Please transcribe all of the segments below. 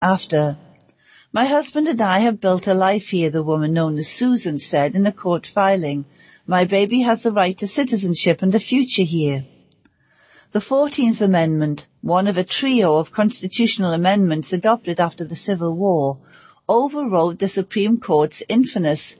after. "My husband and I have built a life here," the woman known as Susan said in a court filing. "My baby has the right to citizenship and a future here." The 14th Amendment, one of a trio of constitutional amendments adopted after the Civil War, overrode the Supreme Court's infamous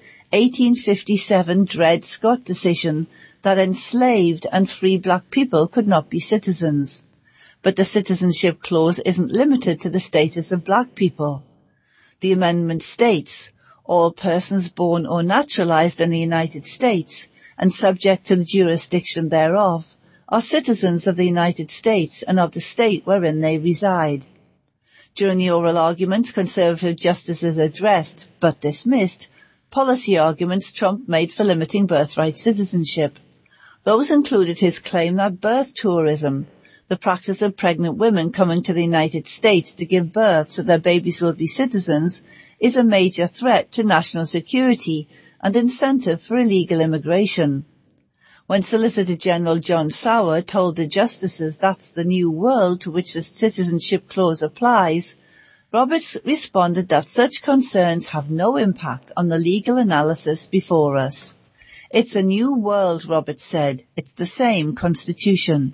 1857 Dred Scott decision that enslaved and free black people could not be citizens. But the citizenship clause isn't limited to the status of black people. The amendment states, "All persons born or naturalized in the United States and subject to the jurisdiction thereof are citizens of the United States and of the state wherein they reside." During the oral arguments, conservative justices addressed, but dismissed, policy arguments Trump made for limiting birthright citizenship. Those included his claim that birth tourism, the practice of pregnant women coming to the United States to give birth so their babies will be citizens, is a major threat to national security and incentive for illegal immigration. When Solicitor General John Sauer told the justices that's the new world to which the citizenship clause applies, Roberts responded that such concerns have no impact on the legal analysis before us. "It's a new world," Roberts said. "It's the same Constitution."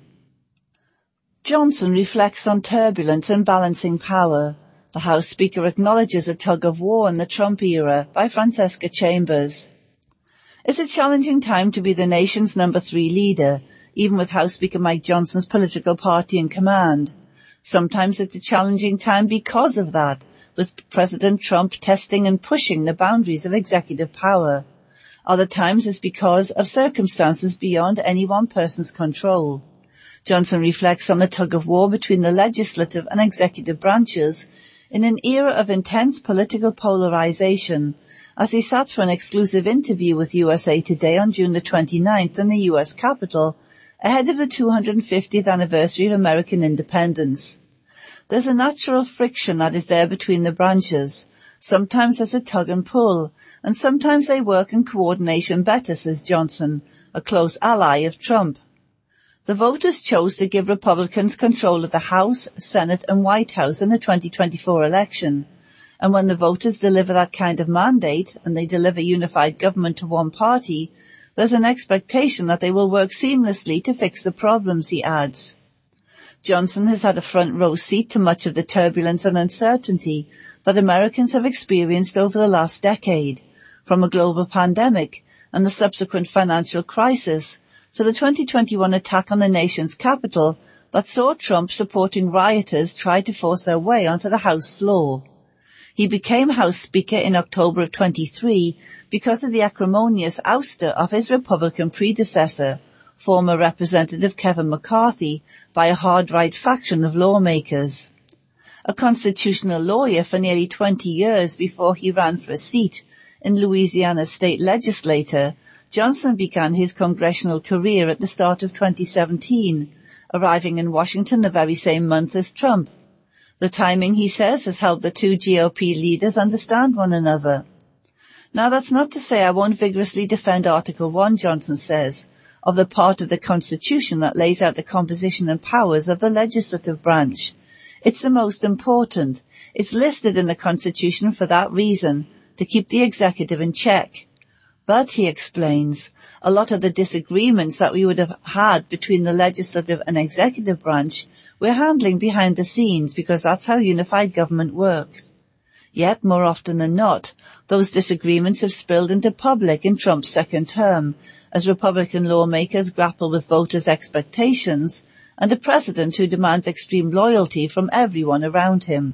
Johnson reflects on turbulence and balancing power. The House Speaker acknowledges a tug-of-war in the Trump era by Francesca Chambers. "It's a challenging time to be the nation's number 3 leader, even with House Speaker Mike Johnson's political party in command. Sometimes it's a challenging time because of that, with President Trump testing and pushing the boundaries of executive power. Other times it's because of circumstances beyond any one person's control." Johnson reflects on the tug-of-war between the legislative and executive branches in an era of intense political polarization, as he sat for an exclusive interview with USA Today on June the 29th in the U.S. Capitol, ahead of the 250th anniversary of American independence. "There's a natural friction that is there between the branches. Sometimes there's a tug and pull, and sometimes they work in coordination better," says Johnson, a close ally of Trump. The voters chose to give Republicans control of the House, Senate, and White House in the 2024 election. And when the voters deliver that kind of mandate, and they deliver unified government to one party, there's an expectation that they will work seamlessly to fix the problems, he adds. Johnson has had a front row seat to much of the turbulence and uncertainty that Americans have experienced over the last decade, from a global pandemic and the subsequent financial crisis to the 2021 attack on the nation's capital that saw Trump supporting rioters try to force their way onto the House floor. He became House Speaker in October of 23 because of the acrimonious ouster of his Republican predecessor, former Representative Kevin McCarthy, by a hard-right faction of lawmakers. A constitutional lawyer for nearly 20 years before he ran for a seat in Louisiana's state legislature, Johnson began his congressional career at the start of 2017, arriving in Washington the very same month as Trump. The timing, he says, has helped the two GOP leaders understand one another. Now, that's not to say I won't vigorously defend Article 1, Johnson says, of the part of the Constitution that lays out the composition and powers of the legislative branch. It's the most important. It's listed in the Constitution for that reason, to keep the executive in check. But, he explains, a lot of the disagreements that we would have had between the legislative and executive branch we're handling behind the scenes because that's how unified government works. Yet, more often than not, those disagreements have spilled into public in Trump's second term, as Republican lawmakers grapple with voters' expectations and a president who demands extreme loyalty from everyone around him.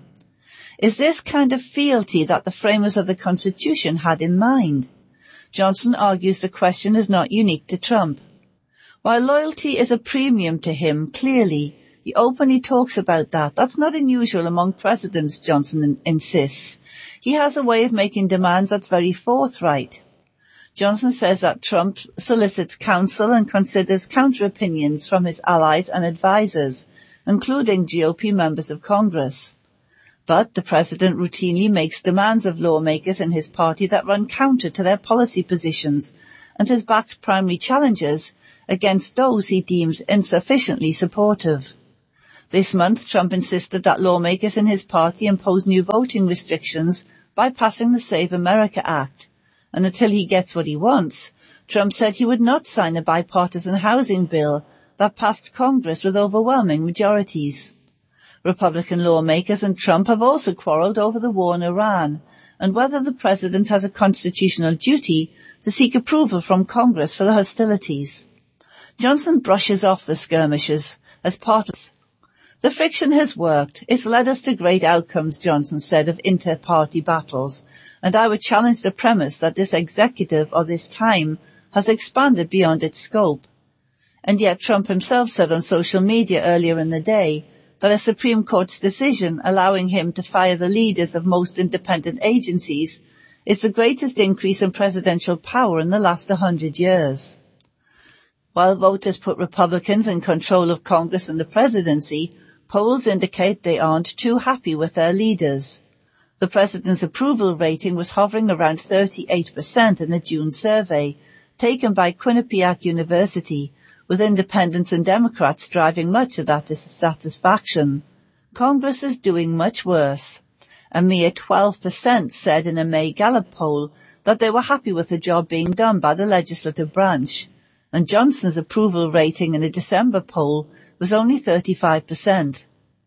Is this kind of fealty that the framers of the Constitution had in mind? Johnson argues the question is not unique to Trump. While loyalty is a premium to him, clearly, he openly talks about that. That's not unusual among presidents, Johnson insists. He has a way of making demands that's very forthright. Johnson says that Trump solicits counsel and considers counter-opinions from his allies and advisers, including GOP members of Congress. But the president routinely makes demands of lawmakers in his party that run counter to their policy positions and has backed primary challengers against those he deems insufficiently supportive. This month, Trump insisted that lawmakers in his party impose new voting restrictions by passing the Save America Act. And until he gets what he wants, Trump said he would not sign a bipartisan housing bill that passed Congress with overwhelming majorities. Republican lawmakers and Trump have also quarreled over the war in Iran and whether the president has a constitutional duty to seek approval from Congress for the hostilities. Johnson brushes off the skirmishes as part of the friction has worked. It's led us to great outcomes, Johnson said, of inter-party battles, and I would challenge the premise that this executive or this time has expanded beyond its scope. And yet Trump himself said on social media earlier in the day that a Supreme Court's decision allowing him to fire the leaders of most independent agencies is the greatest increase in presidential power in the last 100 years. While voters put Republicans in control of Congress and the presidency, polls indicate they aren't too happy with their leaders. The president's approval rating was hovering around 38% in the June survey taken by Quinnipiac University, with independents and Democrats driving much of that dissatisfaction. Congress is doing much worse. A mere 12% said in a May Gallup poll that they were happy with the job being done by the legislative branch, and Johnson's approval rating in a December poll was only 35%.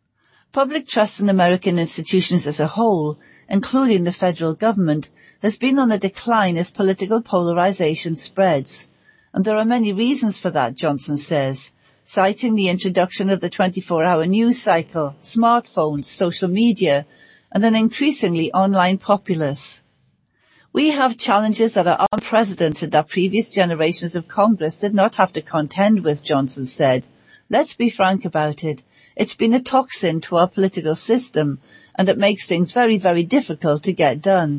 Public trust in American institutions as a whole, including the federal government, has been on the decline as political polarization spreads. And there are many reasons for that, Johnson says, citing the introduction of the 24-hour news cycle, smartphones, social media, and an increasingly online populace. We have challenges that are unprecedented that previous generations of Congress did not have to contend with, Johnson said. Let's be frank about it. It's been a toxin to our political system, and it makes things very, very difficult to get done.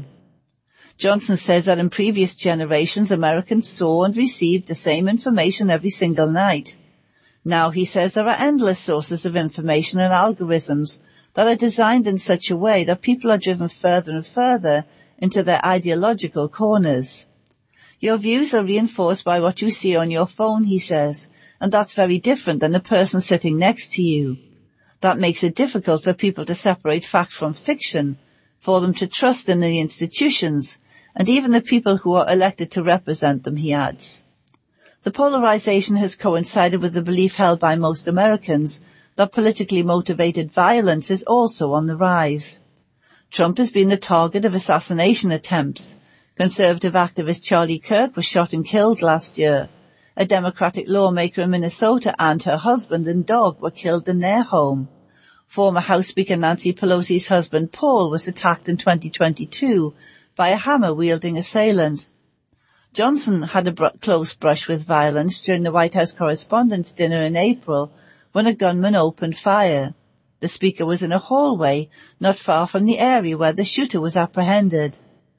Johnson says that in previous generations, Americans saw and received the same information every single night. Now, he says, there are endless sources of information and algorithms that are designed in such a way that people are driven further and further into their ideological corners. Your views are reinforced by what you see on your phone, he says, and that's very different than the person sitting next to you. That makes it difficult for people to separate fact from fiction, for them to trust in the institutions, and even the people who are elected to represent them, he adds. The polarization has coincided with the belief held by most Americans that politically motivated violence is also on the rise. Trump has been the target of assassination attempts. Conservative activist Charlie Kirk was shot and killed last year. A Democratic lawmaker in Minnesota and her husband and dog were killed in their home. Former House Speaker Nancy Pelosi's husband Paul was attacked in 2022 by a hammer-wielding assailant. Johnson had a close brush with violence during the White House Correspondents' Dinner in April when a gunman opened fire. The speaker was in a hallway not far from the area where the shooter was apprehended.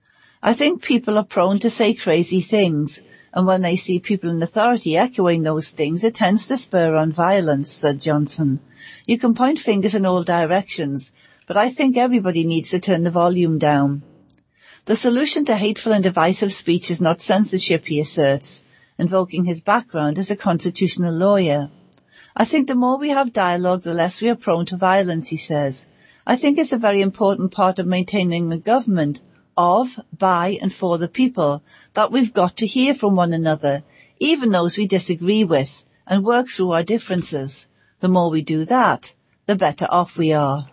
I think people are prone to say crazy things, and when they see people in authority echoing those things, it tends to spur on violence, said Johnson. You can point fingers in all directions, but I think everybody needs to turn the volume down. The solution to hateful and divisive speech is not censorship, he asserts, invoking his background as a constitutional lawyer. I think the more we have dialogue, the less we are prone to violence, he says. I think it's a very important part of maintaining a government of, by, and for the people that we've got to hear from one another, even those we disagree with, and work through our differences. The more we do that, the better off we are.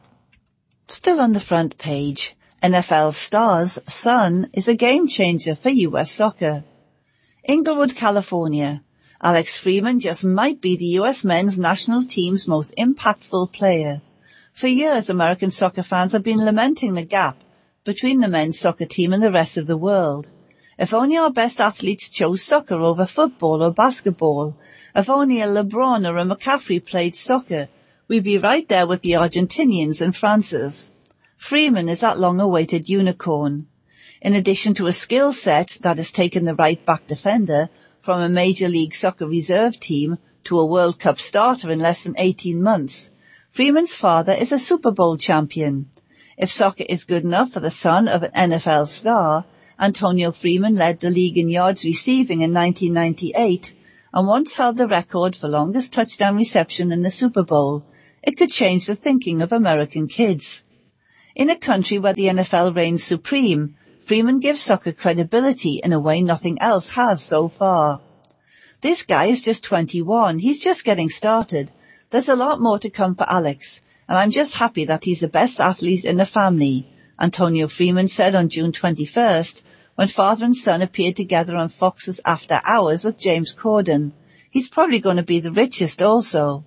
Still on the front page, NFL star's son is a game changer for U.S. soccer. Inglewood, California. Alex Freeman just might be the U.S. men's national team's most impactful player. For years, American soccer fans have been lamenting the gap between the men's soccer team and the rest of the world. If only our best athletes chose soccer over football or basketball, if only a LeBron or a McCaffrey played soccer, we'd be right there with the Argentinians and France's. Freeman is that long-awaited unicorn. In addition to a skill set that has taken the right-back defender from a Major League Soccer reserve team to a World Cup starter in less than 18 months, Freeman's father is a Super Bowl champion. If soccer is good enough for the son of an NFL star, Antonio Freeman led the league in yards receiving in 1998 and once held the record for longest touchdown reception in the Super Bowl. It could change the thinking of American kids. In a country where the NFL reigns supreme, Freeman gives soccer credibility in a way nothing else has so far. This guy is just 21. He's just getting started. There's a lot more to come for Alex, and I'm just happy that he's the best athlete in the family, Antonio Freeman said on June 21st, when father and son appeared together on Fox's After Hours with James Corden. He's probably going to be the richest also.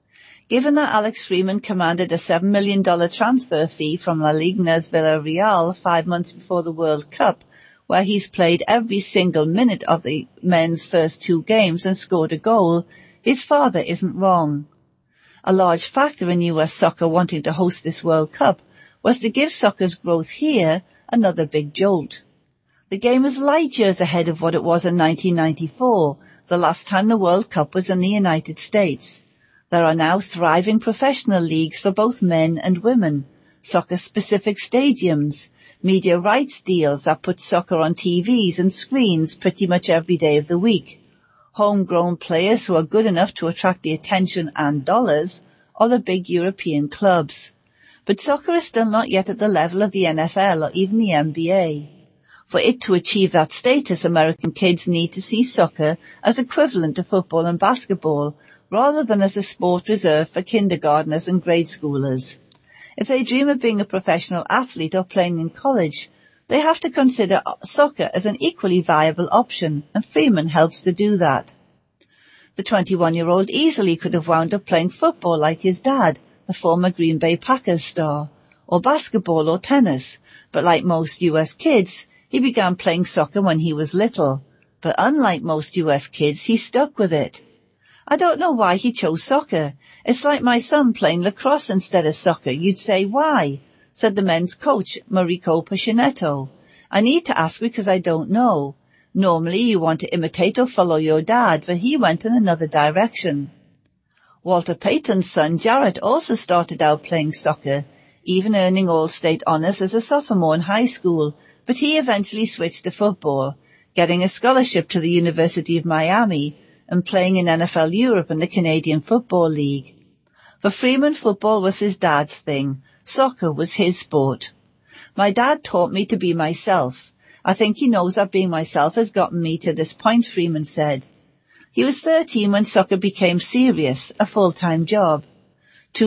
Given that Alex Freeman commanded a $7 million transfer fee from La Liga's Villarreal 5 months before the World Cup, where he's played every single minute of the men's first 2 games and scored a goal, his father isn't wrong. A large factor in US soccer wanting to host this World Cup was to give soccer's growth here another big jolt. The game is light years ahead of what it was in 1994, the last time the World Cup was in the United States. There are now thriving professional leagues for both men and women, soccer-specific stadiums, media rights deals that put soccer on TVs and screens pretty much every day of the week, homegrown players who are good enough to attract the attention and dollars of the big European clubs. But soccer is still not yet at the level of the NFL or even the NBA. For it to achieve that status, American kids need to see soccer as equivalent to football and basketball, rather than as a sport reserved for kindergartners and grade schoolers. If they dream of being a professional athlete or playing in college, they have to consider soccer as an equally viable option, and Freeman helps to do that. The 21-year-old easily could have wound up playing football like his dad, the former Green Bay Packers star, or basketball or tennis, but like most US kids, he began playing soccer when he was little. But unlike most US kids, he stuck with it. I don't know why he chose soccer. It's like my son playing lacrosse instead of soccer. You'd say, why? Said the men's coach, Mauricio Pacinetto. I need to ask because I don't know. Normally you want to imitate or follow your dad, but he went in another direction. Walter Payton's son, Jarrett, also started out playing soccer, even earning All-State honors as a sophomore in high school, but he eventually switched to football, getting a scholarship to the University of Miami and playing in NFL Europe and the Canadian Football League. For Freeman, football was his dad's thing. Soccer was his sport. My dad taught me to be myself. I think he knows that being myself has gotten me to this point, Freeman said. He was 13 when soccer became serious, a full-time job. 2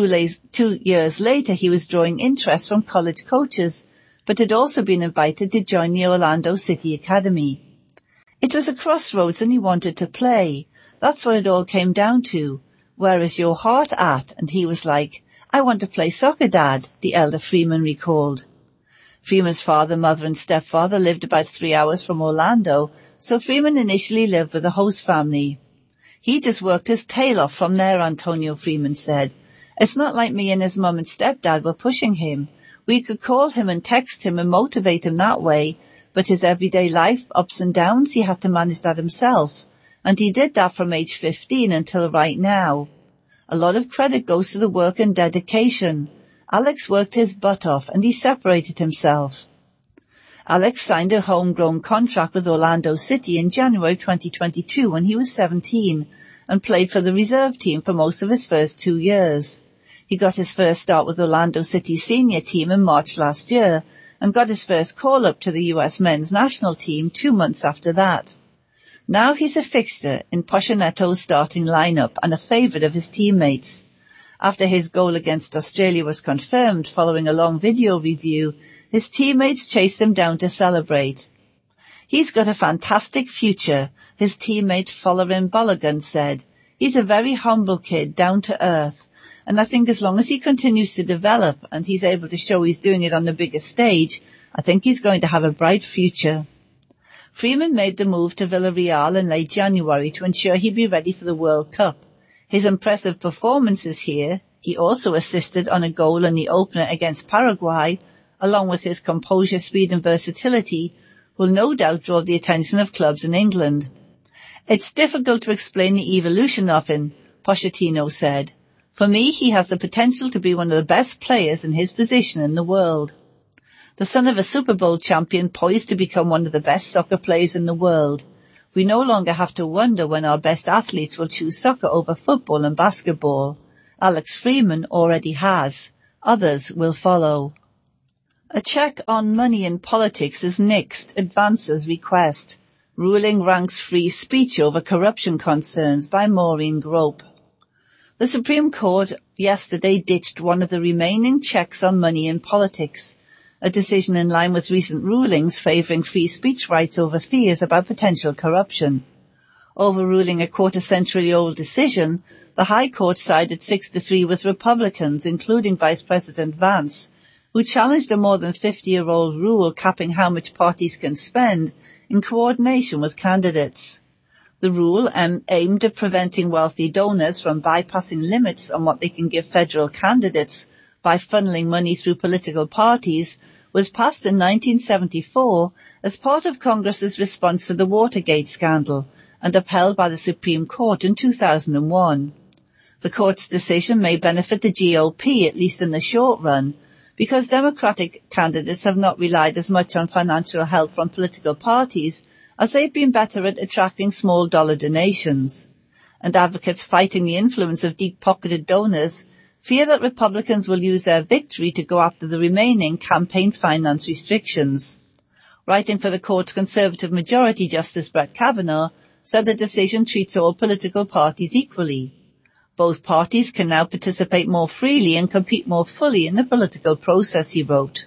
years later, he was drawing interest from college coaches, but had also been invited to join the Orlando City Academy. It was a crossroads and he wanted to play. That's what it all came down to. Where is your heart at? And he was like, I want to play soccer, Dad, the elder Freeman recalled. Freeman's father, mother and stepfather lived about 3 hours from Orlando, so Freeman initially lived with a host family. He just worked his tail off from there, Antonio Freeman said. It's not like me and his mum and stepdad were pushing him. We could call him and text him and motivate him that way, but his everyday life, ups and downs, he had to manage that himself. And he did that from age 15 until right now. A lot of credit goes to the work and dedication. Alex worked his butt off and he separated himself. Alex signed a homegrown contract with Orlando City in January 2022 when he was 17 and played for the reserve team for most of his first 2 years. He got his first start with Orlando City's senior team in March last year and got his first call-up to the US men's national team 2 months after that. Now he's a fixture in Pacinetto's starting lineup and a favourite of his teammates. After his goal against Australia was confirmed following a long video review, his teammates chased him down to celebrate. He's got a fantastic future, his teammate Folarin Balogun said. He's a very humble kid, down to earth, and I think as long as he continues to develop and he's able to show he's doing it on the biggest stage, I think he's going to have a bright future. Freeman made the move to Villarreal in late January to ensure he'd be ready for the World Cup. His impressive performances here, he also assisted on a goal in the opener against Paraguay, along with his composure, speed and versatility, will no doubt draw the attention of clubs in England. It's difficult to explain the evolution of him, Pochettino said. For me, he has the potential to be one of the best players in his position in the world. The son of a Super Bowl champion poised to become one of the best soccer players in the world. We no longer have to wonder when our best athletes will choose soccer over football and basketball. Alex Freeman already has. Others will follow. A check on money in politics is nixed, advances request. Ruling ranks free speech over corruption concerns by Maureen Grope. The Supreme Court yesterday ditched one of the remaining checks on money in politics, a decision in line with recent rulings favouring free speech rights over fears about potential corruption. Overruling a quarter-century-old decision, the High Court sided 6-3 with Republicans, including Vice President Vance, who challenged a more than 50-year-old rule capping how much parties can spend in coordination with candidates. The rule, aimed at preventing wealthy donors from bypassing limits on what they can give federal candidates by funneling money through political parties, was passed in 1974 as part of Congress's response to the Watergate scandal and upheld by the Supreme Court in 2001. The court's decision may benefit the GOP, at least in the short run, because Democratic candidates have not relied as much on financial help from political parties as they've been better at attracting small dollar donations. And advocates fighting the influence of deep-pocketed donors fear that Republicans will use their victory to go after the remaining campaign finance restrictions. Writing for the court's Conservative majority, Justice Brett Kavanaugh said the decision treats all political parties equally. Both parties can now participate more freely and compete more fully in the political process, he wrote.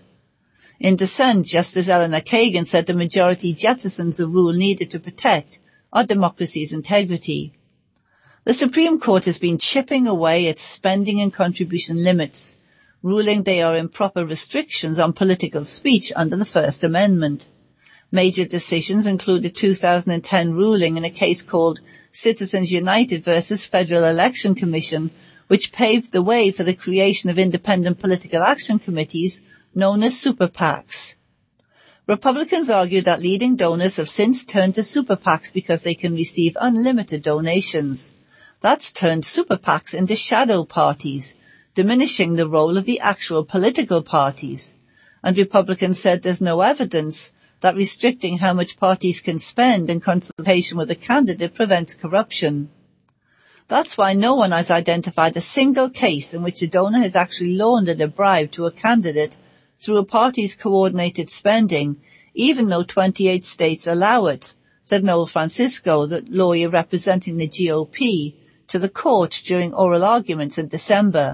In dissent, Justice Eleanor Kagan said the majority jettisons a rule needed to protect our democracy's integrity. The Supreme Court has been chipping away at spending and contribution limits, ruling they are improper restrictions on political speech under the First Amendment. Major decisions include a 2010 ruling in a case called Citizens United versus Federal Election Commission, which paved the way for the creation of independent political action committees known as super PACs. Republicans argue that leading donors have since turned to super PACs because they can receive unlimited donations. That's turned super PACs into shadow parties, diminishing the role of the actual political parties. And Republicans said there's no evidence that restricting how much parties can spend in consultation with a candidate prevents corruption. That's why no one has identified a single case in which a donor has actually laundered a bribe to a candidate through a party's coordinated spending, even though 28 states allow it, said Noel Francisco, the lawyer representing the GOP, to the court during oral arguments in December.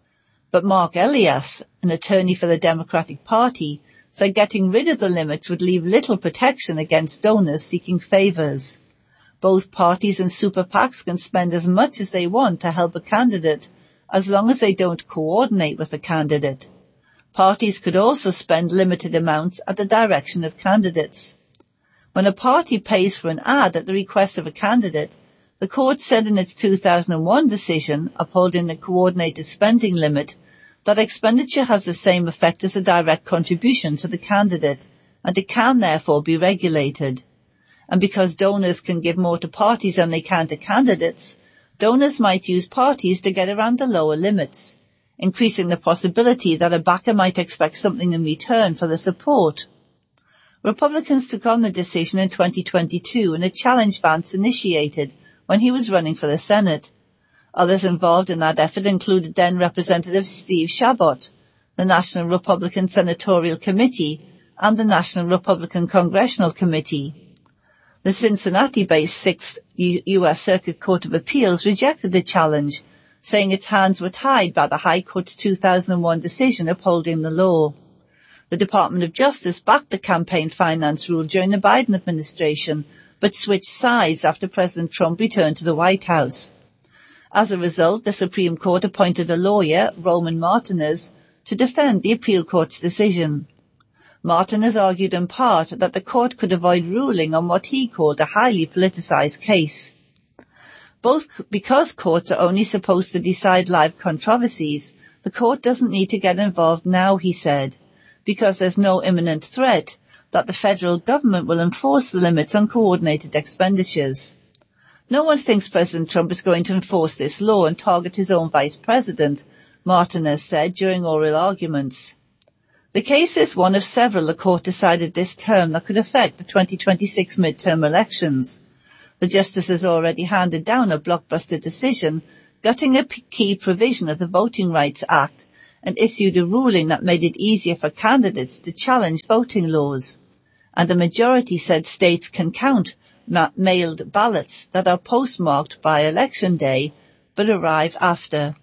But Mark Elias, an attorney for the Democratic Party, said getting rid of the limits would leave little protection against donors seeking favors. Both parties and super PACs can spend as much as they want to help a candidate, as long as they don't coordinate with the candidate. Parties could also spend limited amounts at the direction of candidates. When a party pays for an ad at the request of a candidate, the court said in its 2001 decision upholding the coordinated spending limit that expenditure has the same effect as a direct contribution to the candidate, and it can therefore be regulated. And because donors can give more to parties than they can to candidates, donors might use parties to get around the lower limits, increasing the possibility that a backer might expect something in return for the support. Republicans took on the decision in 2022 in a challenge Vance initiated when he was running for the Senate. Others involved in that effort included then Representative Steve Chabot, the National Republican Senatorial Committee, and the National Republican Congressional Committee. The Cincinnati-based 6th U.S. Circuit Court of Appeals rejected the challenge, saying its hands were tied by the High Court's 2001 decision upholding the law. The Department of Justice backed the campaign finance rule during the Biden administration, but switched sides after President Trump returned to the White House. As a result, the Supreme Court appointed a lawyer, Roman Martinez, to defend the appeal court's decision. Martinez argued in part that the court could avoid ruling on what he called a highly politicized case. Both because courts are only supposed to decide live controversies, the court doesn't need to get involved now, he said, because there's no imminent threat that the federal government will enforce the limits on coordinated expenditures. No one thinks President Trump is going to enforce this law and target his own vice president, Martinez said during oral arguments. The case is one of several the court decided this term that could affect the 2026 midterm elections. The justices already handed down a blockbuster decision gutting a key provision of the Voting Rights Act, and issued a ruling that made it easier for candidates to challenge voting laws. And a majority said states can count mailed ballots that are postmarked by Election Day but arrive after.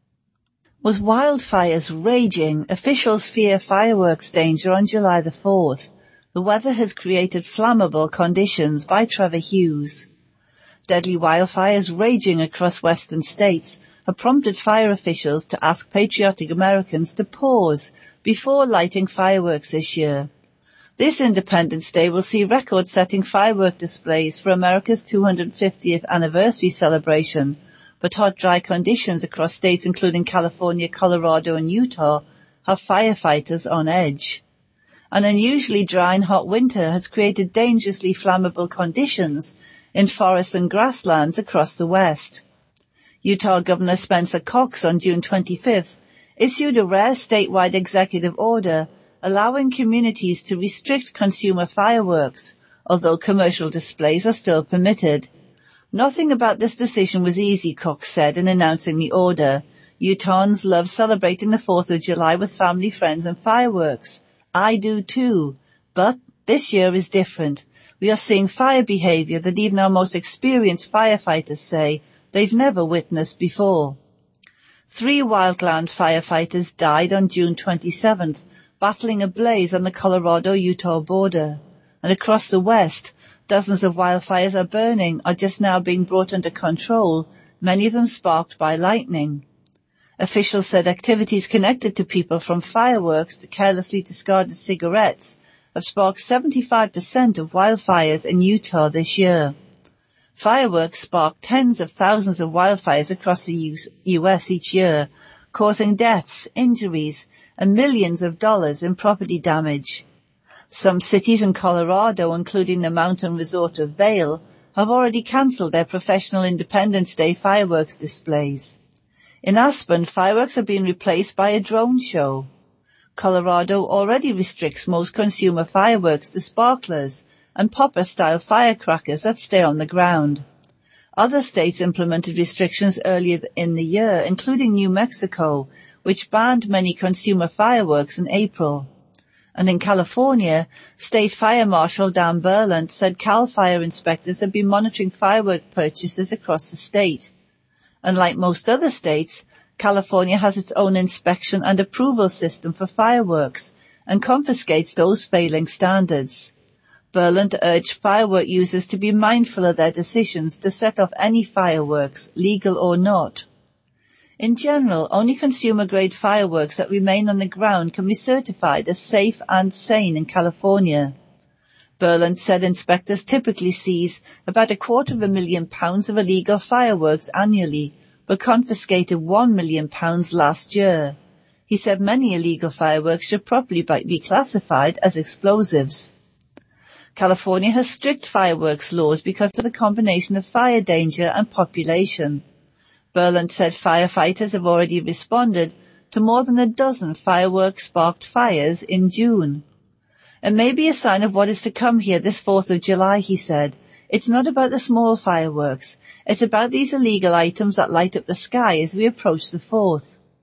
With wildfires raging, officials fear fireworks danger on July the 4th. The weather has created flammable conditions by Trevor Hughes. Deadly wildfires raging across western states have prompted fire officials to ask patriotic Americans to pause before lighting fireworks this year. This Independence Day will see record-setting firework displays for America's 250th anniversary celebration, but hot, dry conditions across states including California, Colorado and Utah have firefighters on edge. An unusually dry and hot winter has created dangerously flammable conditions in forests and grasslands across the West. Utah Governor Spencer Cox on June 25th issued a rare statewide executive order allowing communities to restrict consumer fireworks, although commercial displays are still permitted. Nothing about this decision was easy, Cox said in announcing the order. Utahns love celebrating the 4th of July with family, friends and fireworks. I do too. But this year is different. We are seeing fire behavior that even our most experienced firefighters say they've never witnessed before. 3 wildland firefighters died on June 27th, battling a blaze on the Colorado-Utah border. And across the West, dozens of wildfires are burning or just now being brought under control, many of them sparked by lightning. Officials said activities connected to people from fireworks to carelessly discarded cigarettes have sparked 75% of wildfires in Utah this year. Fireworks spark tens of thousands of wildfires across the U.S. each year, causing deaths, injuries, and millions of dollars in property damage. Some cities in Colorado, including the mountain resort of Vail, have already cancelled their professional Independence Day fireworks displays. In Aspen, fireworks have been replaced by a drone show. Colorado already restricts most consumer fireworks to sparklers and popper-style firecrackers that stay on the ground. Other states implemented restrictions earlier in the year, including New Mexico, which banned many consumer fireworks in April. And in California, State Fire Marshal Dan Berlant said CAL FIRE inspectors have been monitoring firework purchases across the state. Unlike most other states, California has its own inspection and approval system for fireworks and confiscates those failing standards. Berlant urged firework users to be mindful of their decisions to set off any fireworks, legal or not. In general, only consumer-grade fireworks that remain on the ground can be certified as safe and sane in California. Berlant said inspectors typically seize about £250,000 of illegal fireworks annually, but confiscated £1 million last year. He said many illegal fireworks should properly be classified as explosives. California has strict fireworks laws because of the combination of fire danger and population. Berlant said firefighters have already responded to more than a dozen firework-sparked fires in June. It may be a sign of what is to come here this 4th of July, he said. It's not about the small fireworks. It's about these illegal items that light up the sky as we approach the 4th.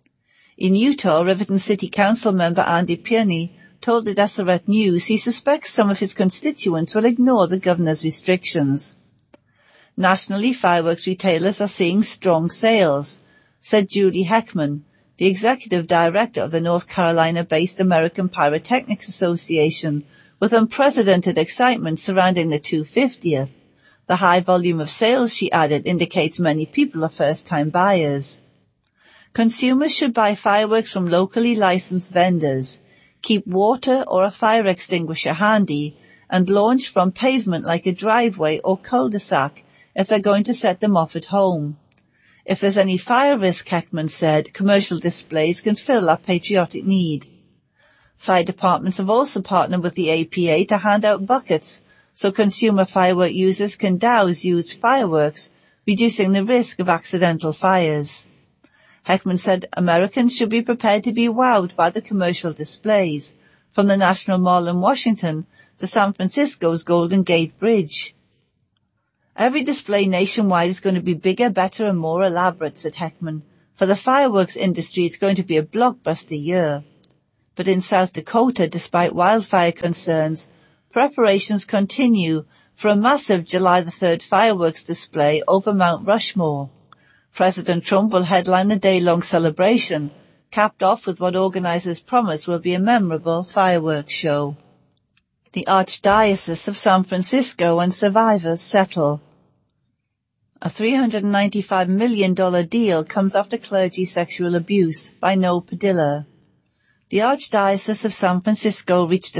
In Utah, Riverton City Council member Andy Pierney told the Deseret News he suspects some of his constituents will ignore the governor's restrictions. Nationally, fireworks retailers are seeing strong sales, said Julie Heckman, the executive director of the North Carolina-based American Pyrotechnics Association, with unprecedented excitement surrounding the 250th. The high volume of sales, she added, indicates many people are first-time buyers. Consumers should buy fireworks from locally licensed vendors, keep water or a fire extinguisher handy, and launch from pavement like a driveway or cul-de-sac if they're going to set them off at home. If there's any fire risk, Heckman said, commercial displays can fill that patriotic need. Fire departments have also partnered with the APA to hand out buckets so consumer firework users can douse used fireworks, reducing the risk of accidental fires. Heckman said Americans should be prepared to be wowed by the commercial displays, from the National Mall in Washington to San Francisco's Golden Gate Bridge. Every display nationwide is going to be bigger, better and more elaborate, said Heckman. For the fireworks industry, it's going to be a blockbuster year. But in South Dakota, despite wildfire concerns, preparations continue for a massive July the 3rd fireworks display over Mount Rushmore. President Trump will headline the day-long celebration, capped off with what organizers promise will be a memorable fireworks show. The Archdiocese of San Francisco and survivors settle. A $395 million deal comes after clergy sexual abuse by Noe Padilla. The Archdiocese of San Francisco reached a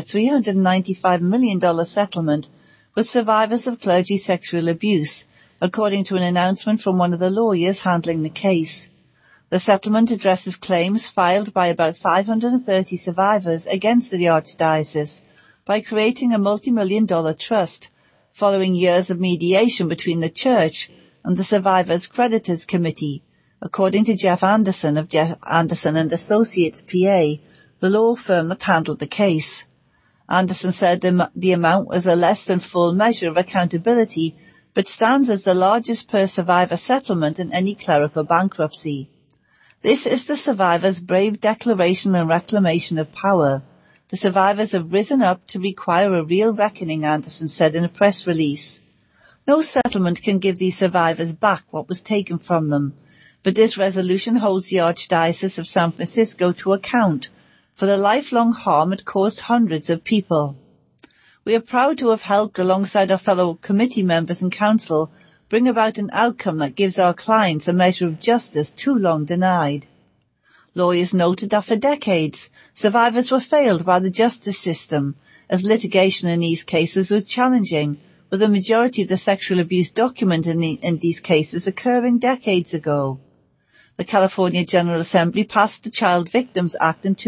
$395 million settlement with survivors of clergy sexual abuse, according to an announcement from one of the lawyers handling the case. The settlement addresses claims filed by about 530 survivors against the Archdiocese by creating a multi-million-dollar trust, following years of mediation between the Church and the Survivors Creditors Committee, according to Jeff Anderson of Jeff Anderson and Associates PA, the law firm that handled the case. Anderson said the amount was a less than full measure of accountability, but stands as the largest per survivor settlement in any clerical bankruptcy. This is the survivors' brave declaration and reclamation of power. The survivors have risen up to require a real reckoning, Anderson said in a press release. No settlement can give these survivors back what was taken from them, but this resolution holds the Archdiocese of San Francisco to account for the lifelong harm it caused hundreds of people. We are proud to have helped alongside our fellow committee members and council bring about an outcome that gives our clients a measure of justice too long denied. Lawyers noted that for decades, survivors were failed by the justice system, as litigation in these cases was challenging, with the majority of the sexual abuse documented in these cases occurring decades ago. The California General Assembly passed the Child Victims Act in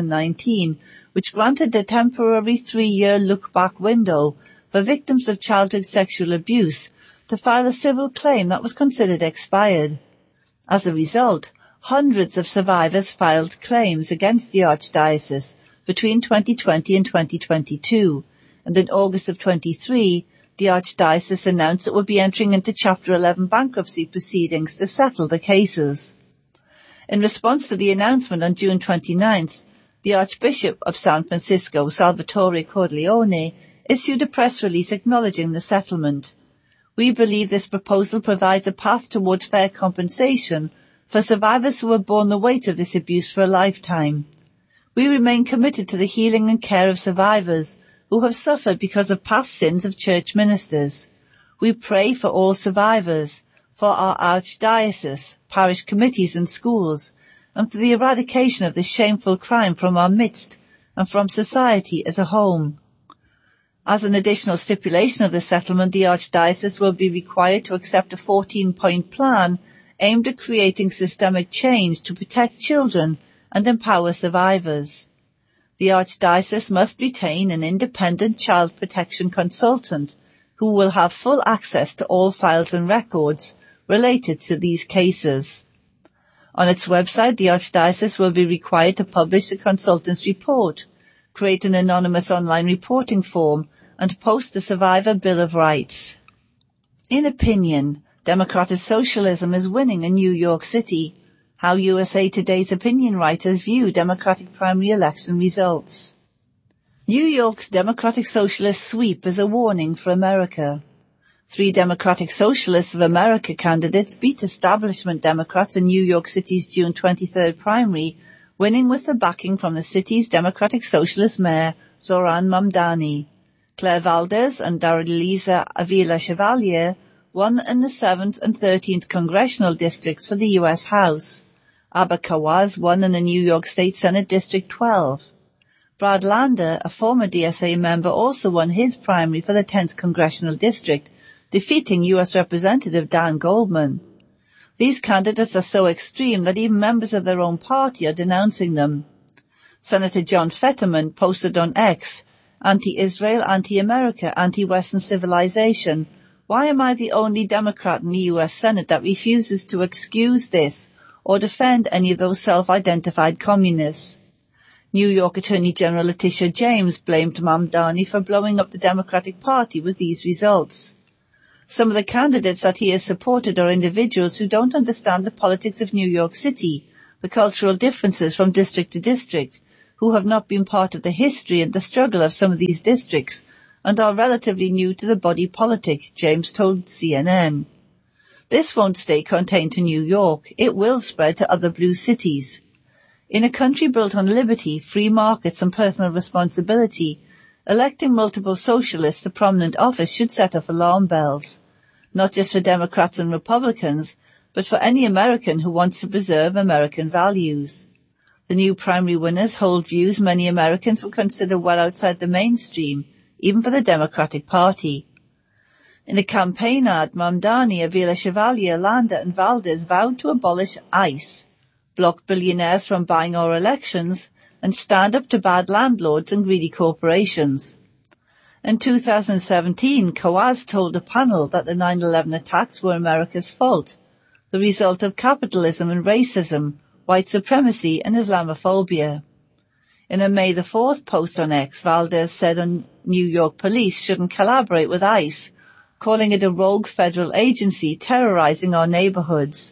2019, which granted a temporary 3-year look-back window for victims of childhood sexual abuse to file a civil claim that was considered expired. As a result, hundreds of survivors filed claims against the Archdiocese between 2020 and 2022, and in August of 23, the Archdiocese announced it would be entering into Chapter 11 bankruptcy proceedings to settle the cases. In response to the announcement on June 29th, the Archbishop of San Francisco, Salvatore Cordileone, issued a press release acknowledging the settlement. We believe this proposal provides a path towards fair compensation for survivors who have borne the weight of this abuse for a lifetime. We remain committed to the healing and care of survivors who have suffered because of past sins of church ministers. We pray for all survivors, for our archdiocese, parish committees and schools, and for the eradication of this shameful crime from our midst and from society as a whole. As an additional stipulation of the settlement, the Archdiocese will be required to accept a 14-point plan aimed at creating systemic change to protect children and empower survivors. The Archdiocese must retain an independent child protection consultant who will have full access to all files and records related to these cases. On its website, the Archdiocese will be required to publish the consultant's report, create an anonymous online reporting form, and post the Survivor Bill of Rights. In opinion, Democratic socialism is winning in New York City. How USA Today's opinion writers view Democratic primary election results. New York's Democratic Socialist sweep is a warning for America. 3 Democratic Socialists of America candidates beat establishment Democrats in New York City's June 23rd primary, winning with the backing from the city's Democratic Socialist mayor, Zohran Mamdani. Claire Valdez and Darlisa Avila Chevalier won in the 7th and 13th congressional districts for the U.S. House. Abba Kawaz won in the New York State Senate District 12. Brad Lander, a former DSA member, also won his primary for the 10th congressional district, defeating U.S. Representative Dan Goldman. These candidates are so extreme that even members of their own party are denouncing them. Senator John Fetterman posted on X, "Anti-Israel, anti-America, anti-Western civilization. Why am I the only Democrat in the U.S. Senate that refuses to excuse this or defend any of those self-identified communists?" New York Attorney General Letitia James blamed Mamdani for blowing up the Democratic Party with these results. Some of the candidates that he has supported are individuals who don't understand the politics of New York City, the cultural differences from district to district, who have not been part of the history and the struggle of some of these districts, and are relatively new to the body politic, James told CNN. This won't stay contained to New York. It will spread to other blue cities. In a country built on liberty, free markets and personal responsibility, electing multiple socialists to prominent office should set off alarm bells, not just for Democrats and Republicans, but for any American who wants to preserve American values. The new primary winners hold views many Americans would consider well outside the mainstream, even for the Democratic Party. In a campaign ad, Mamdani, Avila Chevalier, Landa and Valdez vowed to abolish ICE, block billionaires from buying our elections, and stand up to bad landlords and greedy corporations. In 2017, Kawaz told a panel that the 9/11 attacks were America's fault, the result of capitalism and racism, white supremacy and Islamophobia. In a May the 4th post on X, Valdez said New York police shouldn't collaborate with ICE, calling it a rogue federal agency terrorizing our neighborhoods.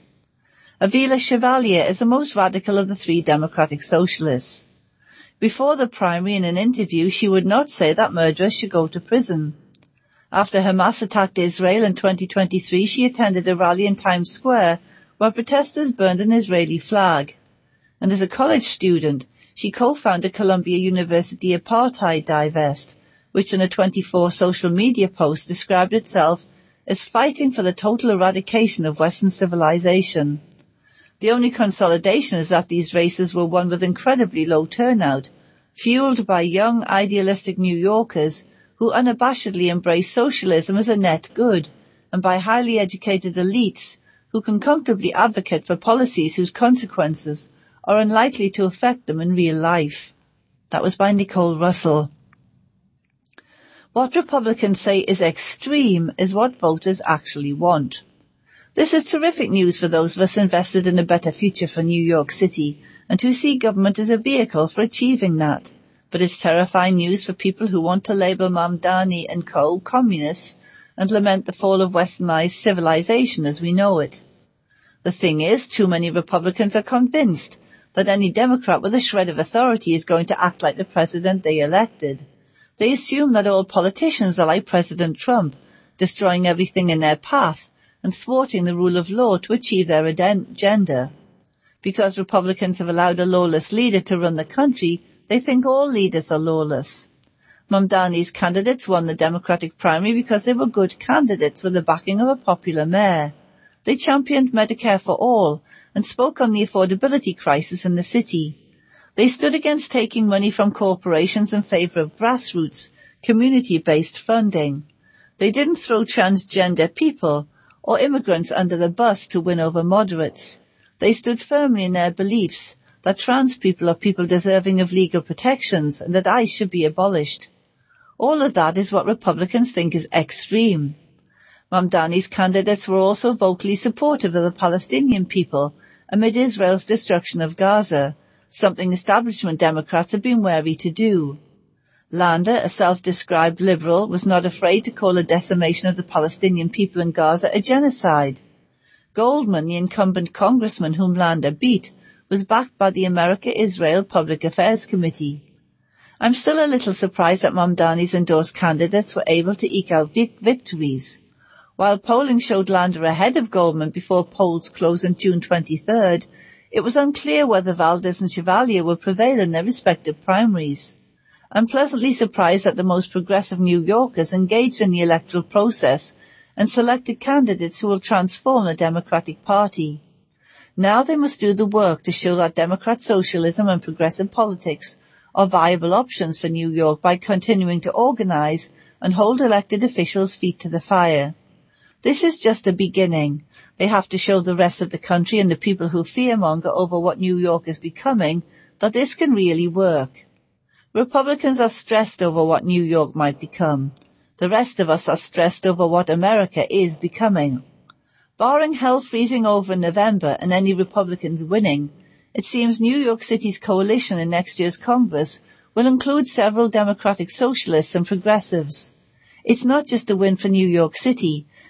Avila Chevalier is the most radical of the three Democratic Socialists. Before the primary, in an interview, she would not say that murderers should go to prison. After Hamas attacked Israel in 2023, she attended a rally in Times Square where protesters burned an Israeli flag. And as a college student, she co-founded Columbia University Apartheid Divest, which in a 24 social media post described itself as fighting for the total eradication of Western civilization. The only consolidation is that these races were won with incredibly low turnout, fueled by young, idealistic New Yorkers who unabashedly embrace socialism as a net good, and by highly educated elites who can comfortably advocate for policies whose consequences are unlikely to affect them in real life. That was by Nicole Russell. What Republicans say is extreme is what voters actually want. This is terrific news for those of us invested in a better future for New York City and who see government as a vehicle for achieving that. But it's terrifying news for people who want to label Mamdani and co. communists and lament the fall of westernized civilization as we know it. The thing is, too many Republicans are convinced that any Democrat with a shred of authority is going to act like the president they elected. They assume that all politicians are like President Trump, destroying everything in their path and thwarting the rule of law to achieve their agenda. Because Republicans have allowed a lawless leader to run the country, they think all leaders are lawless. Mamdani's candidates won the Democratic primary because they were good candidates with the backing of a popular mayor. They championed Medicare for all and spoke on the affordability crisis in the city. They stood against taking money from corporations in favor of grassroots, community-based funding. They didn't throw transgender people or immigrants under the bus to win over moderates. They stood firmly in their beliefs that trans people are people deserving of legal protections and that ICE should be abolished. All of that is what Republicans think is extreme. Mamdani's candidates were also vocally supportive of the Palestinian people amid Israel's destruction of Gaza, something establishment Democrats have been wary to do. Landa, a self-described liberal, was not afraid to call a decimation of the Palestinian people in Gaza a genocide. Goldman, the incumbent congressman whom Landa beat, was backed by the America-Israel Public Affairs Committee. I'm still a little surprised that Mamdani's endorsed candidates were able to eke out victories. While polling showed Landa ahead of Goldman before polls closed on June 23rd, it was unclear whether Valdez and Chevalier would prevail in their respective primaries. I'm pleasantly surprised that the most progressive New Yorkers engaged in the electoral process and selected candidates who will transform the Democratic Party. Now they must do the work to show that Democrat socialism and progressive politics are viable options for New York by continuing to organize and hold elected officials' feet to the fire. This is just a beginning. They have to show the rest of the country and the people who fearmonger over what New York is becoming that this can really work. Republicans are stressed over what New York might become. The rest of us are stressed over what America is becoming. Barring hell freezing over in November and any Republicans winning, it seems New York City's coalition in next year's Congress will include several Democratic socialists and progressives. It's not just a win for New York City.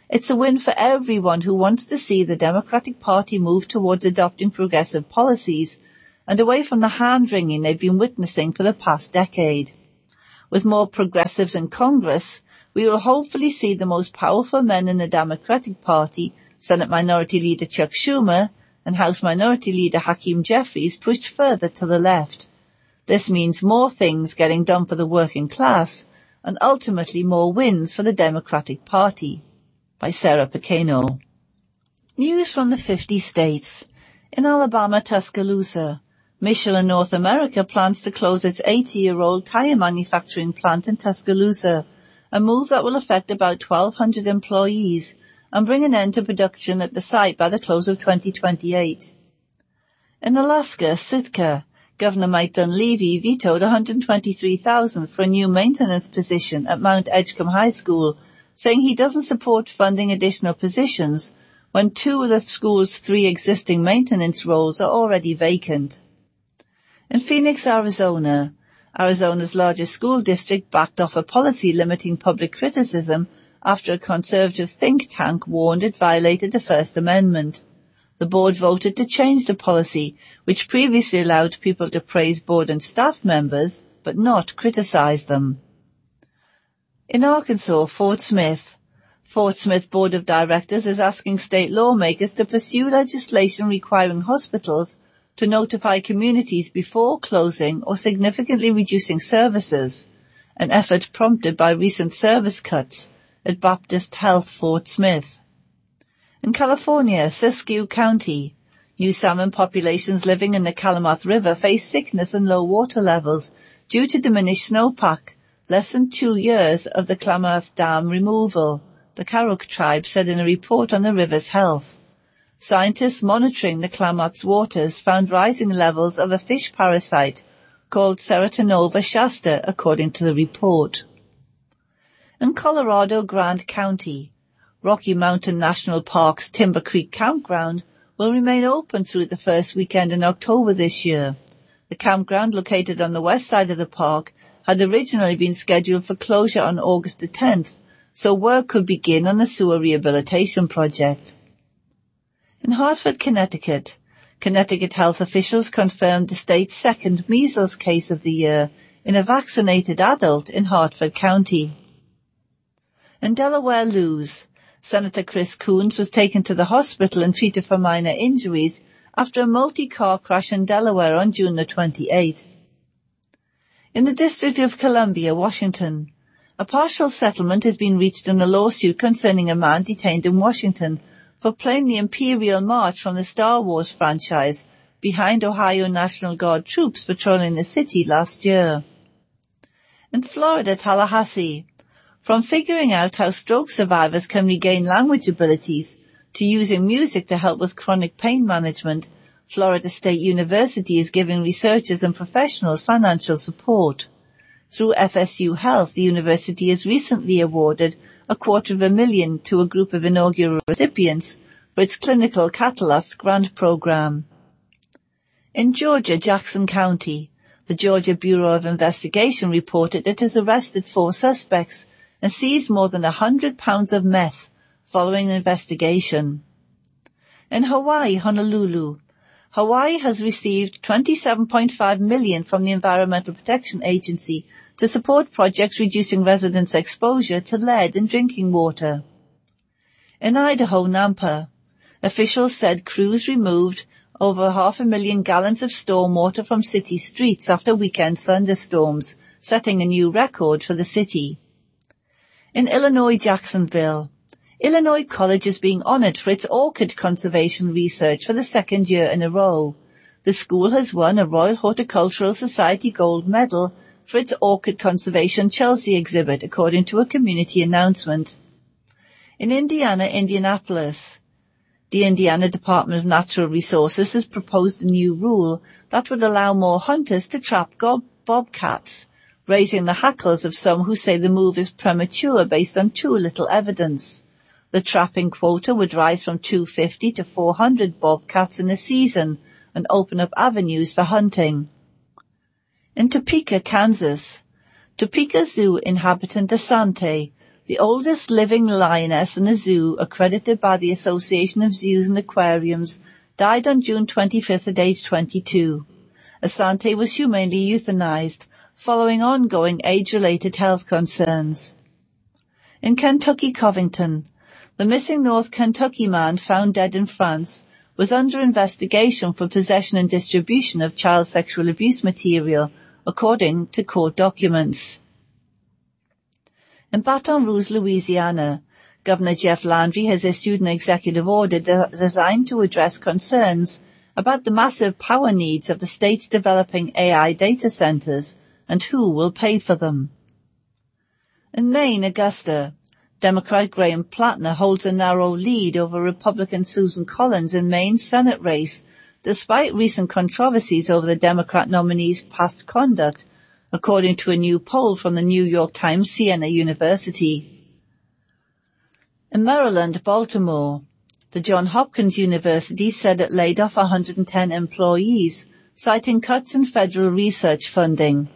It's a win for everyone who wants to see the Democratic Party move towards adopting progressive policies and away from the hand-wringing they've been witnessing for the past decade. With more progressives in Congress, we will hopefully see the most powerful men in the Democratic Party, Senate Minority Leader Chuck Schumer and House Minority Leader Hakeem Jeffries, pushed further to the left. This means more things getting done for the working class and ultimately more wins for the Democratic Party. By Sarah Pequeno. News from the 50 states. In Alabama, Tuscaloosa, Michelin North America plans to close its 80-year-old tire manufacturing plant in Tuscaloosa, a move that will affect about 1,200 employees and bring an end to production at the site by the close of 2028. In Alaska, Sitka, Governor Mike Dunleavy vetoed $123,000 for a new maintenance position at Mount Edgecombe High School, saying he doesn't support funding additional positions when 2 of the school's 3 existing maintenance roles are already vacant. In Phoenix, Arizona, Arizona's largest school district backed off a policy limiting public criticism after a conservative think tank warned it violated the First Amendment. The board voted to change the policy, which previously allowed people to praise board and staff members, but not criticize them. In Arkansas, Fort Smith Board of Directors is asking state lawmakers to pursue legislation requiring hospitals to notify communities before closing or significantly reducing services, an effort prompted by recent service cuts at Baptist Health Fort Smith. In California, Siskiyou County, new salmon populations living in the Klamath River face sickness and low water levels due to diminished snowpack, less than 2 years of the Klamath Dam removal, the Karuk tribe said in a report on the river's health. Scientists monitoring the Klamath's waters found rising levels of a fish parasite called Ceratonova shasta, according to the report. In Colorado, Grant County, Rocky Mountain National Park's Timber Creek Campground will remain open through the first weekend in October this year. The campground, located on the west side of the park, had originally been scheduled for closure on August the 10th, so work could begin on the sewer rehabilitation project. In Hartford, Connecticut, Connecticut health officials confirmed the state's second measles case of the year in a vaccinated adult in Hartford County. In Delaware Lewes, Senator Chris Coons was taken to the hospital and treated for minor injuries after a multi-car crash in Delaware on June the 28th. In the District of Columbia, Washington, a partial settlement has been reached in a lawsuit concerning a man detained in Washington for playing the Imperial March from the Star Wars franchise behind Ohio National Guard troops patrolling the city last year. In Florida, Tallahassee, from figuring out how stroke survivors can regain language abilities to using music to help with chronic pain management, Florida State University is giving researchers and professionals financial support. Through FSU Health, the university has recently awarded $250,000 to a group of inaugural recipients for its clinical Catalyst grant program. In Georgia, Jackson County, the Georgia Bureau of Investigation reported it has arrested 4 suspects and seized more than 100 pounds of meth following an investigation. In Hawaii, Honolulu, Hawaii has received $27.5 million from the Environmental Protection Agency to support projects reducing residents' exposure to lead in drinking water. In Idaho, Nampa, officials said crews removed over 500,000 gallons of stormwater from city streets after weekend thunderstorms, setting a new record for the city. In Illinois, Jacksonville, Illinois College is being honored for its orchid conservation research for the second year in a row. The school has won a Royal Horticultural Society Gold Medal for its orchid conservation Chelsea exhibit, according to a community announcement. In Indiana, Indianapolis, the Indiana Department of Natural Resources has proposed a new rule that would allow more hunters to trap bobcats, raising the hackles of some who say the move is premature based on too little evidence. The trapping quota would rise from 250 to 400 bobcats in a season and open up avenues for hunting. In Topeka, Kansas, Topeka Zoo inhabitant Asante The oldest living lioness in a zoo, accredited by the Association of Zoos and Aquariums, died on June 25th at age 22. Asante was humanely euthanized following ongoing age-related health concerns. In Kentucky, Covington, the missing North Kentucky man found dead in France was under investigation for possession and distribution of child sexual abuse material, according to court documents. In Baton Rouge, Louisiana, Governor Jeff Landry has issued an executive order designed to address concerns about the massive power needs of the state's developing AI data centers and who will pay for them. In Maine, Augusta, Democrat Graham Plattner holds a narrow lead over Republican Susan Collins in Maine's Senate race, despite recent controversies over the Democrat nominee's past conduct, according to a new poll from the New York Times Siena University. In Maryland, Baltimore, the Johns Hopkins University said it laid off 110 employees, citing cuts in federal research funding.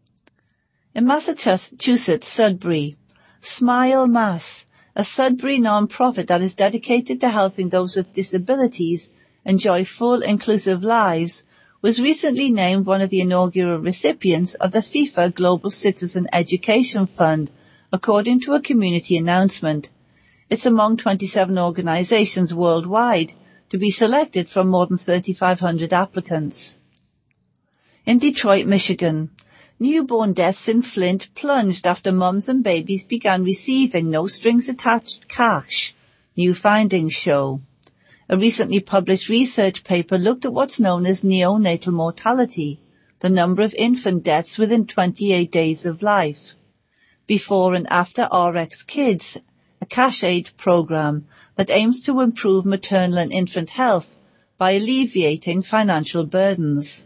In Massachusetts, Sudbury, Smile Mass, a Sudbury non-profit that is dedicated to helping those with disabilities enjoy full, inclusive lives, was recently named one of the inaugural recipients of the FIFA Global Citizen Education Fund, according to a community announcement. It's among 27 organizations worldwide to be selected from more than 3,500 applicants. In Detroit, Michigan, newborn deaths in Flint plunged after mums and babies began receiving no-strings-attached cash, new findings show. A recently published research paper looked at what's known as neonatal mortality, the number of infant deaths within 28 days of life. Before and after RX Kids, a cash aid program that aims to improve maternal and infant health by alleviating financial burdens.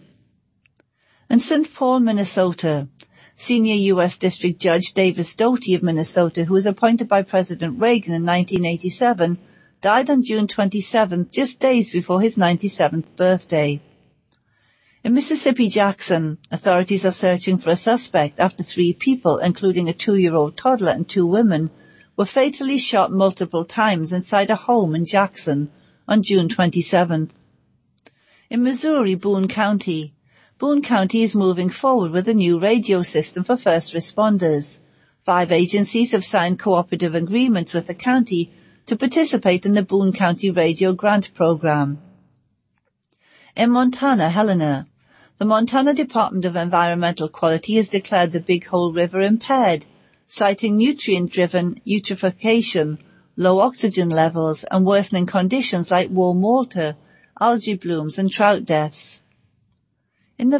In St. Paul, Minnesota, senior U.S. District Judge Davis Doty of Minnesota, who was appointed by President Reagan in 1987, died on June 27th, just days before his 97th birthday. In Mississippi, Jackson, authorities are searching for a suspect after 3 people, including a 2-year-old toddler and 2 women, were fatally shot multiple times inside a home in Jackson on June 27th. In Missouri, Boone County is moving forward with a new radio system for first responders. 5 agencies have signed cooperative agreements with the county to participate in the Boone County Radio Grant Program. In Montana, Helena, the Montana Department of Environmental Quality has declared the Big Hole River impaired, citing nutrient-driven eutrophication, low oxygen levels, and worsening conditions like warm water, algae blooms, and trout deaths. In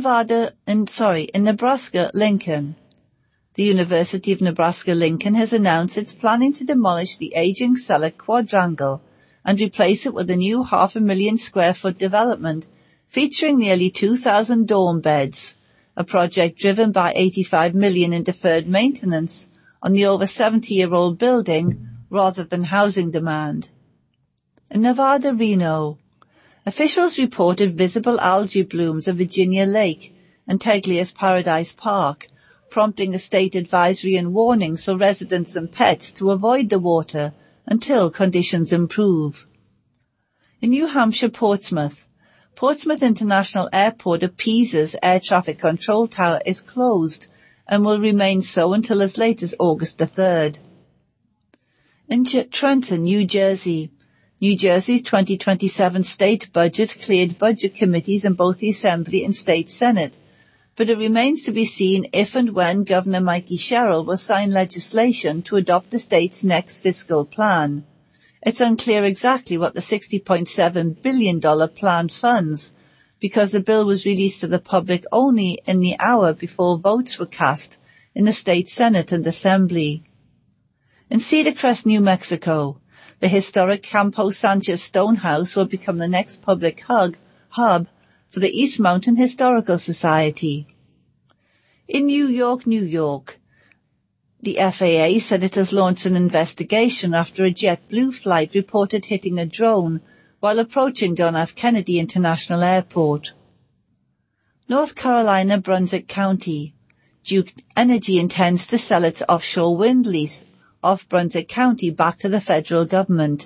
Nebraska, Lincoln, the University of Nebraska-Lincoln has announced it's planning to demolish the aging Selleck Quadrangle and replace it with a new 500,000 square foot development featuring nearly 2,000 dorm beds, a project driven by $85 million in deferred maintenance on the over 70-year-old building rather than housing demand. In Nevada, Reno, officials reported visible algae blooms of Virginia Lake and Teglia's Paradise Park, prompting a state advisory and warnings for residents and pets to avoid the water until conditions improve. In New Hampshire, Portsmouth International Airport of Pisa's air traffic control tower is closed and will remain so until as late as August the 3rd. In Trenton, New Jersey's 2027 state budget cleared budget committees in both the Assembly and State Senate, but it remains to be seen if and when Governor Mikey Sherrill will sign legislation to adopt the state's next fiscal plan. It's unclear exactly what the $60.7 billion plan funds, because the bill was released to the public only in the hour before votes were cast in the state Senate and Assembly. In Cedar Crest, New Mexico, the historic Campo Sanchez Stonehouse will become the next public hub for the East Mountain Historical Society. In New York, the FAA said it has launched an investigation after a JetBlue flight reported hitting a drone while approaching John F. Kennedy International Airport. North Carolina, Brunswick County, Duke Energy intends to sell its offshore wind lease off Brunswick County back to the federal government.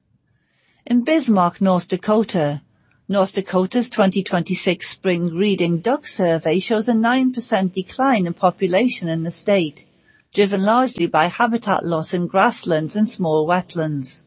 In Bismarck, North Dakota, North Dakota's 2026 spring breeding duck survey shows a 9% decline in population in the state, driven largely by habitat loss in grasslands and small wetlands.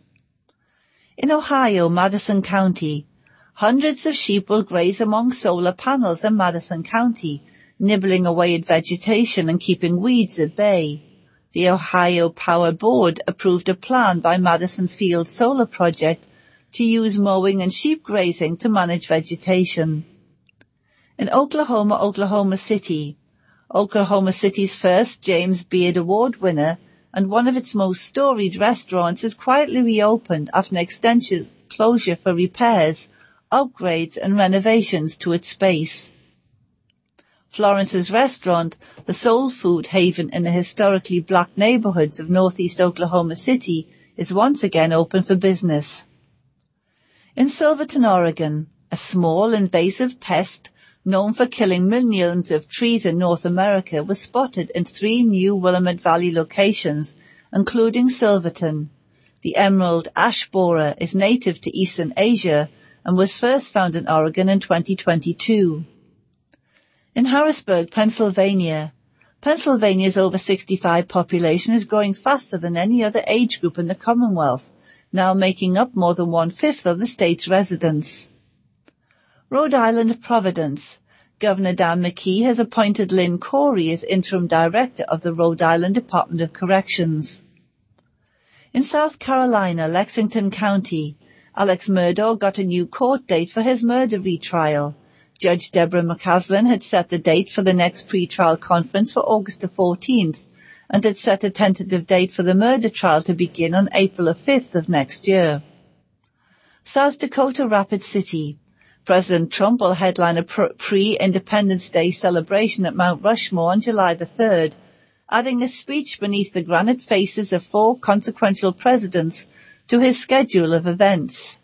In Ohio, Madison County, hundreds of sheep will graze among solar panels in Madison County, nibbling away at vegetation and keeping weeds at bay. The Ohio Power Board approved a plan by Madison Field Solar Project to use mowing and sheep grazing to manage vegetation. In Oklahoma City, Oklahoma City's first James Beard Award winner and one of its most storied restaurants is quietly reopened after an extensive closure for repairs, upgrades and renovations to its space. Florence's restaurant, the soul food haven in the historically black neighborhoods of northeast Oklahoma City, is once again open for business. In Silverton, Oregon, a small invasive pest known for killing millions of trees in North America was spotted in 3 new Willamette Valley locations, including Silverton. The emerald ash borer is native to Eastern Asia and was first found in Oregon in 2022. In Harrisburg, Pennsylvania's over 65 population is growing faster than any other age group in the Commonwealth, now making up more than 1/5 of the state's residents. Rhode Island Providence. Governor Dan McKee has appointed Lynn Corey as interim director of the Rhode Island Department of Corrections. In South Carolina, Lexington County, Alex Murdaugh got a new court date for his murder retrial. Judge Deborah McCaslin had set the date for the next pretrial conference for August the 14th and had set a tentative date for the murder trial to begin on April the 5th of next year. South Dakota Rapid City. President Trump will headline a pre-Independence Day celebration at Mount Rushmore on July the 3rd, adding a speech beneath the granite faces of 4 consequential presidents to his schedule of events.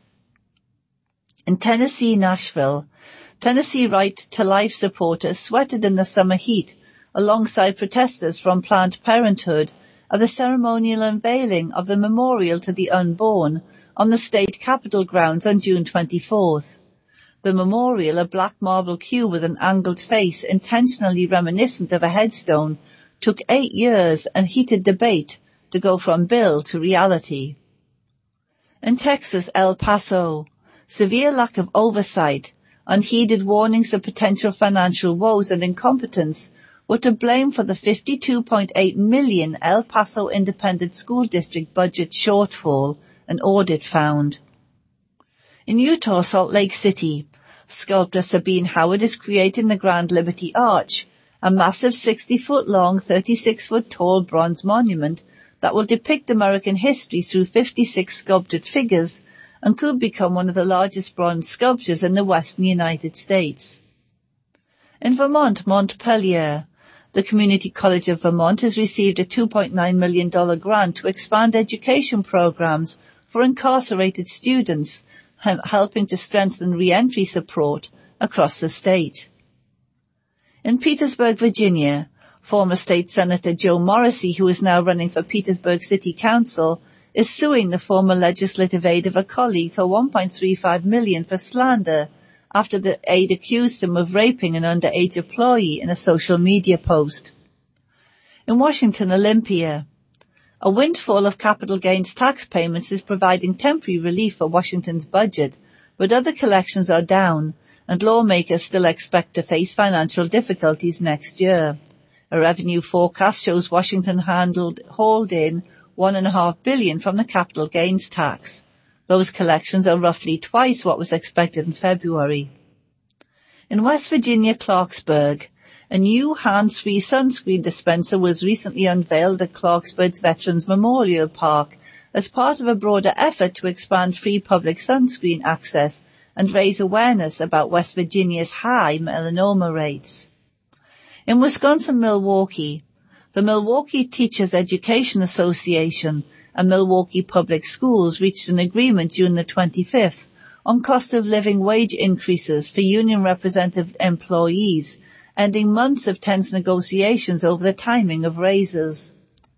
In Tennessee, Nashville, Tennessee Right to Life supporters sweated in the summer heat alongside protesters from Planned Parenthood at the ceremonial unveiling of the Memorial to the Unborn on the state capitol grounds on June 24th. The memorial, a black marble cube with an angled face intentionally reminiscent of a headstone, took 8 years and heated debate to go from bill to reality. In Texas, El Paso, severe lack of oversight, unheeded warnings of potential financial woes and incompetence were to blame for the $52.8 million El Paso Independent School District budget shortfall, an audit found. In Utah, Salt Lake City, sculptor Sabine Howard is creating the Grand Liberty Arch, a massive 60-foot-long, 36-foot-tall bronze monument that will depict American history through 56 sculpted figures and could become one of the largest bronze sculptures in the western United States. In Vermont, Montpelier, the Community College of Vermont has received a $2.9 million grant to expand education programs for incarcerated students, helping to strengthen re-entry support across the state. In Petersburg, Virginia, former State Senator Joe Morrissey, who is now running for Petersburg City Council, is suing the former legislative aide of a colleague for $1.35 million for slander after the aide accused him of raping an underage employee in a social media post. In Washington, Olympia, a windfall of capital gains tax payments is providing temporary relief for Washington's budget, but other collections are down, and lawmakers still expect to face financial difficulties next year. A revenue forecast shows Washington hauled in $1.5 billion from the capital gains tax. Those collections are roughly twice what was expected in February. In West Virginia, Clarksburg, a new hands-free sunscreen dispenser was recently unveiled at Clarksburg's Veterans Memorial Park as part of a broader effort to expand free public sunscreen access and raise awareness about West Virginia's high melanoma rates. In Wisconsin, Milwaukee, the Milwaukee Teachers Education Association and Milwaukee Public Schools reached an agreement June the 25th on cost of living wage increases for union representative employees, ending months of tense negotiations over the timing of raises.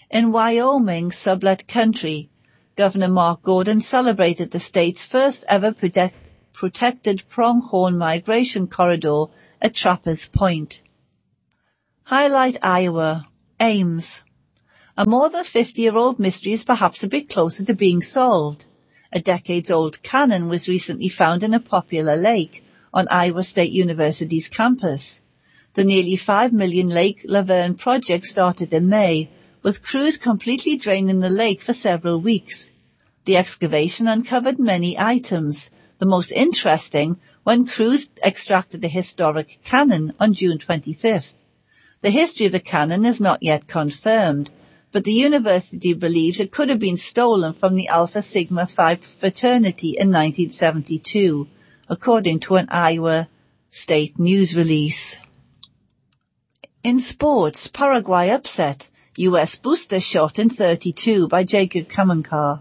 In Wyoming, Sublette Country, Governor Mark Gordon celebrated the state's first ever protected pronghorn migration corridor at Trappers Point. Highlight Iowa, Ames. A more than 50-year-old mystery is perhaps a bit closer to being solved. A decades-old cannon was recently found in a popular lake on Iowa State University's campus. The nearly 5 million Lake Laverne project started in May, with crews completely draining the lake for several weeks. The excavation uncovered many items, the most interesting when crews extracted the historic cannon on June 25th. The history of the cannon is not yet confirmed, but the university believes it could have been stolen from the Alpha Sigma Phi fraternity in 1972, according to an Iowa State news release. In sports, Paraguay upset. U.S. booster shot in 32 by Jacob Kamenkar.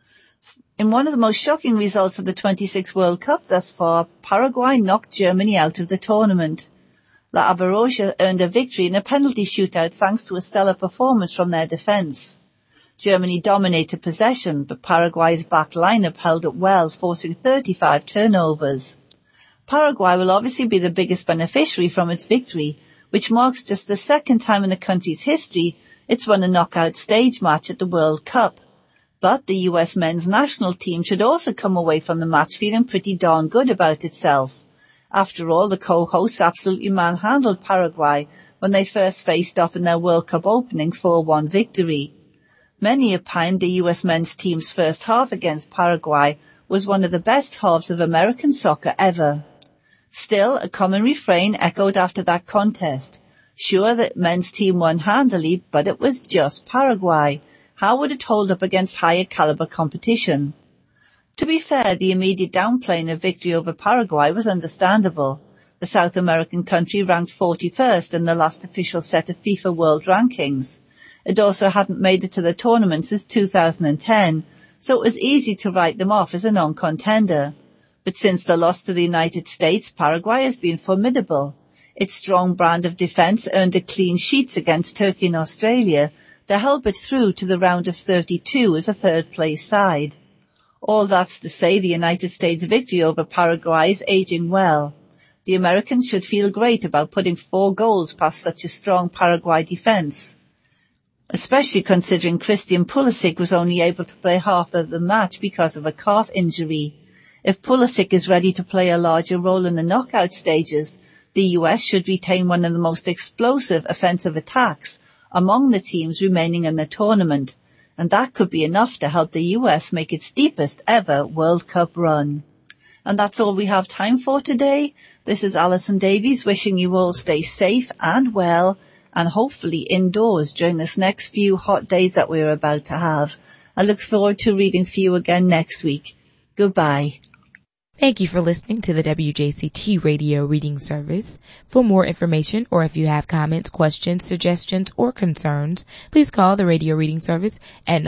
In one of the most shocking results of the 26 World Cup thus far, Paraguay knocked Germany out of the tournament. La Avarosha earned a victory in a penalty shootout thanks to a stellar performance from their defence. Germany dominated possession, but Paraguay's back lineup held up well, forcing 35 turnovers. Paraguay will obviously be the biggest beneficiary from its victory, which marks just the second time in the country's history it's won a knockout stage match at the World Cup. But the US men's national team should also come away from the match feeling pretty darn good about itself. After all, the co-hosts absolutely manhandled Paraguay when they first faced off in their World Cup opening 4-1 victory. Many opined the US men's team's first half against Paraguay was one of the best halves of American soccer ever. Still, a common refrain echoed after that contest. Sure, the men's team won handily, but it was just Paraguay. How would it hold up against higher caliber competition? To be fair, the immediate downplaying of victory over Paraguay was understandable. The South American country ranked 41st in the last official set of FIFA World Rankings. It also hadn't made it to the tournament since 2010, so it was easy to write them off as a non-contender. But since the loss to the United States, Paraguay has been formidable. Its strong brand of defence earned it clean sheets against Turkey and Australia to help it through to the round of 32 as a third-place side. All that's to say the United States' victory over Paraguay is aging well. The Americans should feel great about putting 4 goals past such a strong Paraguay defence, especially considering Christian Pulisic was only able to play half of the match because of a calf injury. If Pulisic is ready to play a larger role in the knockout stages, the US should retain one of the most explosive offensive attacks among the teams remaining in the tournament, and that could be enough to help the US make its deepest ever World Cup run. And that's all we have time for today. This is Alison Davies wishing you all stay safe and well, and hopefully indoors during this next few hot days that we're about to have. I look forward to reading for you again next week. Goodbye. Thank you for listening to the WJCT Radio Reading Service. For more information or if you have comments, questions, suggestions, or concerns, please call the Radio Reading Service at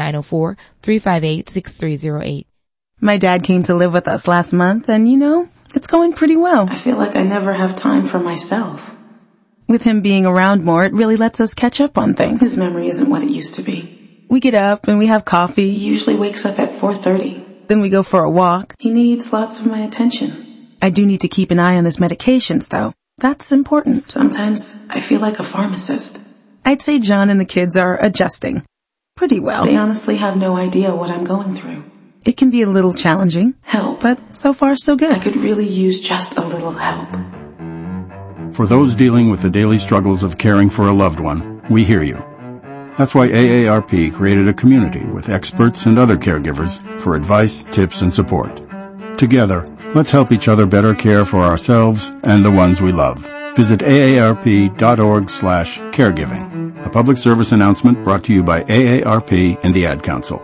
904-358-6308. My dad came to live with us last month and, it's going pretty well. I feel like I never have time for myself. With him being around more, it really lets us catch up on things. His memory isn't what it used to be. We get up and we have coffee. He usually wakes up at 4:30. Then we go for a walk. He needs lots of my attention. I do need to keep an eye on his medications, though. That's important. Sometimes I feel like a pharmacist. I'd say John and the kids are adjusting pretty well. They honestly have no idea what I'm going through. It can be a little challenging. Help. But so far so good. I could really use just a little help. For those dealing with the daily struggles of caring for a loved one, we hear you. That's why AARP created a community with experts and other caregivers for advice, tips, and support. Together, let's help each other better care for ourselves and the ones we love. Visit aarp.org/caregiving. A public service announcement brought to you by AARP and the Ad Council.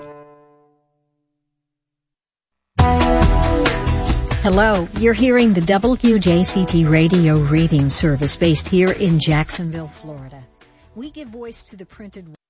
Hello, you're hearing the WJCT Radio Reading Service based here in Jacksonville, Florida. We give voice to the printed